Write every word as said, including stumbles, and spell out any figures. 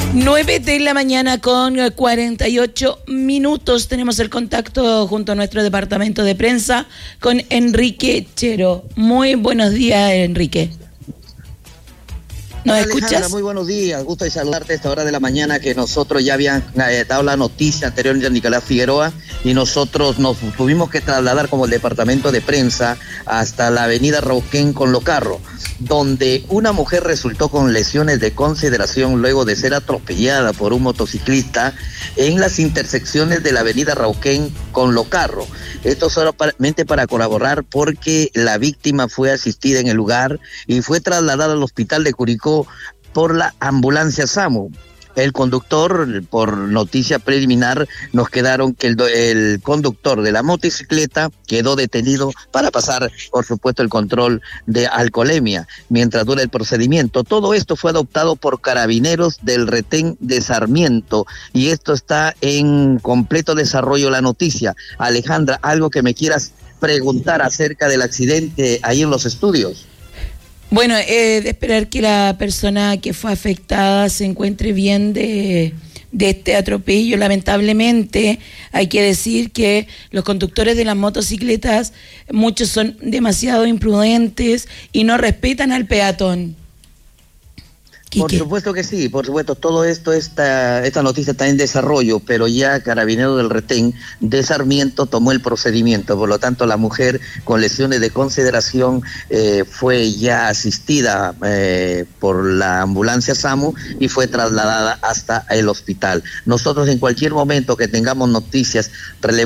nueve de la mañana con cuarenta y ocho minutos. Tenemos el contacto junto a nuestro departamento de prensa con Enrique Chero. Muy buenos días, Enrique. ¿Nos Hola, escuchas? Alejandra, muy buenos días. Gusto de saludarte a esta hora de la mañana, que nosotros ya habían eh, dado la noticia anterior de Nicolás Figueroa y nosotros nos tuvimos que trasladar como el departamento de prensa hasta la avenida Rauquén con Locarro, donde una mujer resultó con lesiones de consideración luego de ser atropellada por un motociclista en las intersecciones de la avenida Rauquén con Locarro. Esto solamente para colaborar porque la víctima fue asistida en el lugar y fue trasladada al hospital de Curicó por la ambulancia SAMU. El conductor, por noticia preliminar, nos quedaron que el, el conductor de la motocicleta quedó detenido para pasar, por supuesto, el control de alcoholemia mientras dura el procedimiento. Todo esto fue adoptado por carabineros del retén de Sarmiento y esto está en completo desarrollo la noticia. Alejandra, algo que me quieras preguntar acerca del accidente ahí en los estudios. Bueno, eh, de esperar que la persona que fue afectada se encuentre bien de, de este atropello. Lamentablemente, hay que decir que los conductores de las motocicletas, muchos son demasiado imprudentes y no respetan al peatón. Por supuesto que sí, por supuesto, todo esto, esta, esta noticia está en desarrollo, pero ya Carabinero del Retén de Sarmiento tomó el procedimiento, por lo tanto la mujer con lesiones de consideración eh, fue ya asistida eh, por la ambulancia SAMU y fue trasladada hasta el hospital. Nosotros en cualquier momento que tengamos noticias relevantes